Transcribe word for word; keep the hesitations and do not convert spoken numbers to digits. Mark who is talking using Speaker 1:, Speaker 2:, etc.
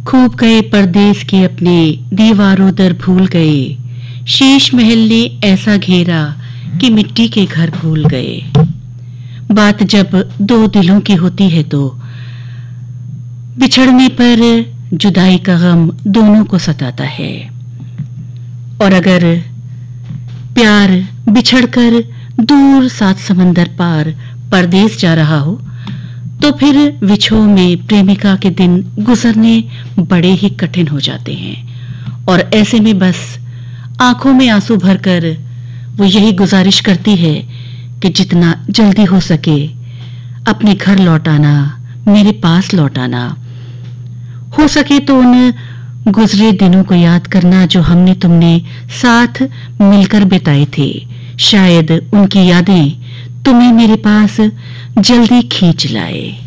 Speaker 1: खूब गए परदेस के अपने दीवारों दर भूल गए, शीश महल ने ऐसा घेरा कि मिट्टी के घर भूल गए। बात जब दो दिलों की होती है तो बिछड़ने पर जुदाई का गम दोनों को सताता है, और अगर प्यार बिछड़कर दूर सात समंदर पार परदेस जा रहा हो तो फिर विछोह में प्रेमिका के दिन गुजरने बड़े ही कठिन हो जाते हैं। और ऐसे में बस आंखों में आंसू भरकर वो यही गुजारिश करती है कि जितना जल्दी हो सके अपने घर लौटाना, मेरे पास लौटाना। हो सके तो उन गुजरे दिनों को याद करना जो हमने तुमने साथ मिलकर बिताए थे। शायद उनकी यादें तुम्हें मेरे पास जल्दी खींच लाए।